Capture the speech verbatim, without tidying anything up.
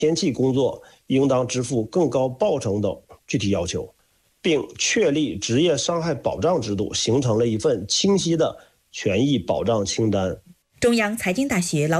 天气工作应当支付更高报酬等具体要求，并确立职业伤害保障制度，形成了一份清晰的权益保障清单。 中央财经大学劳